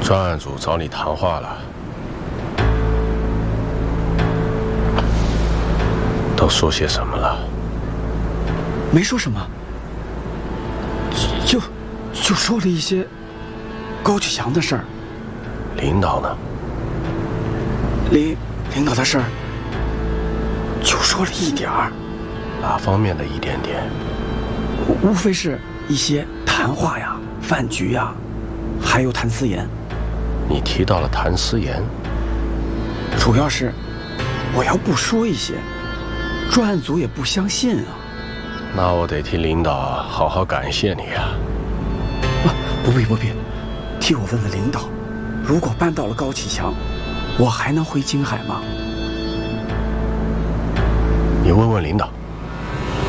专案组找你谈话了，都说些什么了？ 没说什么，就说了一些高启强的事儿。 领导呢？ 领导的事儿，就说了一点儿。 哪方面的一点点？ 无非是一些谈话呀、饭局呀，还有谭思妍。 你提到了谭思妍， 主要是我要不说一些，专案组也不相信啊。 那我得替领导好好感谢你啊！ 不必，替我问问领导，如果扳倒了高启强，我还能回京海吗？ 你问问领导。